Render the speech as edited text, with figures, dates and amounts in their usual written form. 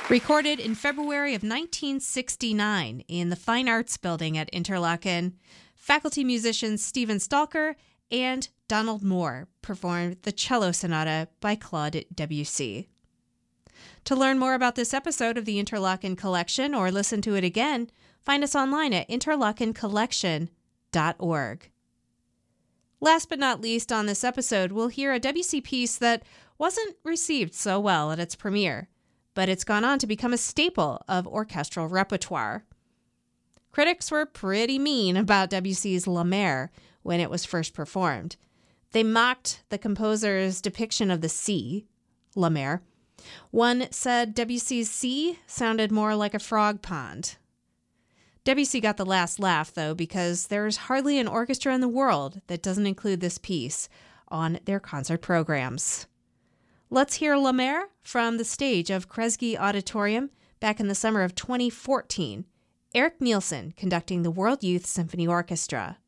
Recorded in February of 1969 in the Fine Arts Building at Interlaken, faculty musicians Stephen Stalker and Donald Moore performed the Cello Sonata by Claude Debussy. To learn more about this episode of the Interlaken Collection or listen to it again, find us online at interlakencollection.org. Last but not least on this episode, we'll hear a Debussy piece that wasn't received so well at its premiere, but it's gone on to become a staple of orchestral repertoire. Critics were pretty mean about Debussy's La Mer when it was first performed. They mocked the composer's depiction of the sea, La Mer. One said Debussy's sea sounded more like a frog pond. Debussy got the last laugh, though, because there's hardly an orchestra in the world that doesn't include this piece on their concert programs. Let's hear La Mer from the stage of Kresge Auditorium back in the summer of 2014. Eric Nielsen conducting the World Youth Symphony Orchestra.